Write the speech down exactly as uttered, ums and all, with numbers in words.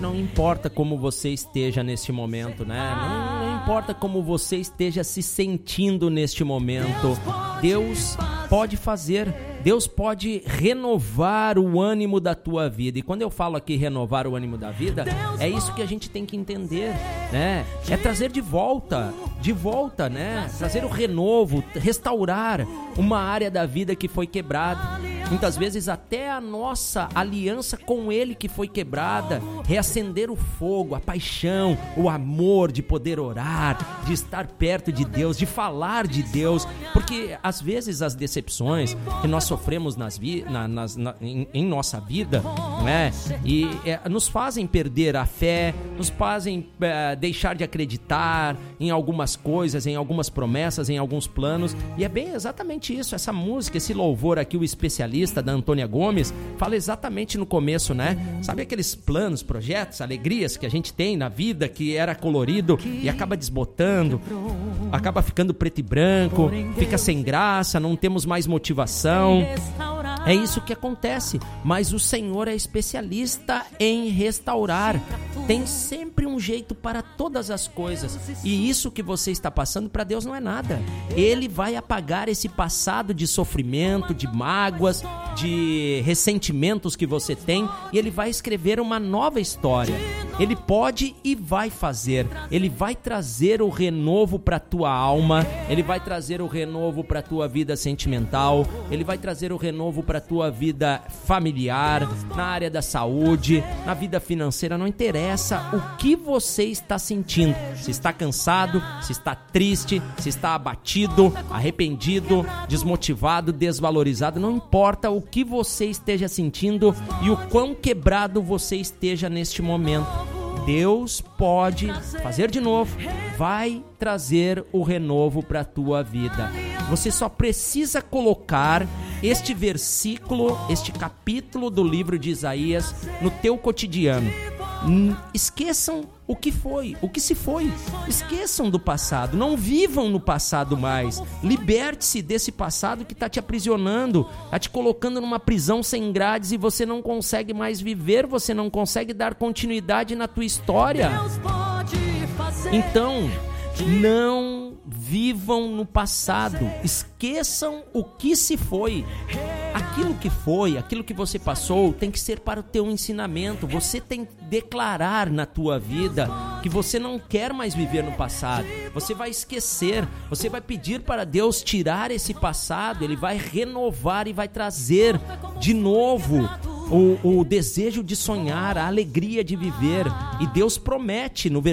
não importa como você esteja neste momento, né? Não, não importa como você esteja se sentindo neste momento. Deus pode fazer, Deus pode renovar o ânimo da tua vida. E quando eu falo aqui renovar o ânimo da vida, é isso que a gente tem que entender, né? É trazer de volta, de volta, né? Trazer o renovo, restaurar uma área da vida que foi quebrada. Muitas vezes até a nossa aliança com Ele que foi quebrada, reacender o fogo, a paixão, o amor de poder orar, de estar perto de Deus, de falar de Deus, porque às vezes as decepções que nós sofremos nas vi- na, nas, na, em, em nossa vida, né, e é, nos fazem perder a fé, nos fazem é, deixar de acreditar em algumas coisas, em algumas promessas, em alguns planos, e é bem exatamente isso, essa música, esse louvor aqui, o especialista da Antônia Gomes, fala exatamente no começo, né? Sabe aqueles planos, projetos, alegrias que a gente tem na vida, que era colorido e acaba desbotando, acaba ficando preto e branco, fica sem graça, não temos mais motivação. É isso que acontece, mas o Senhor é especialista em restaurar. Tem sempre um jeito para todas as coisas. E isso que você está passando para Deus não é nada. Ele vai apagar esse passado de sofrimento, de mágoas, de ressentimentos que você tem, e Ele vai escrever uma nova história. Ele pode e vai fazer. Ele vai trazer o renovo para a tua alma. Ele vai trazer o renovo para a tua vida sentimental. Ele vai trazer o renovo para a tua vida familiar, na área da saúde, na vida financeira. Não interessa o que você está sentindo. Se está cansado, se está triste, se está abatido, arrependido, desmotivado, desvalorizado. Não importa o que você esteja sentindo e o quão quebrado você esteja neste momento. Deus pode fazer de novo, vai trazer o renovo para a tua vida. Você só precisa colocar este versículo, este capítulo do livro de Isaías no teu cotidiano. Esqueçam o que foi, o que se foi. Esqueçam do passado, não vivam no passado mais. Liberte-se desse passado que está te aprisionando, está te colocando numa prisão sem grades e você não consegue mais viver, você não consegue dar continuidade na tua história. Então, não vivam no passado, esqueçam o que se foi. Aquilo que foi, aquilo que você passou tem que ser para o teu ensinamento. Você tem que declarar na tua vida que você não quer mais viver no passado. Você vai esquecer, você vai pedir para Deus tirar esse passado. Ele vai renovar e vai trazer de novo o, o desejo de sonhar, a alegria de viver. E Deus promete no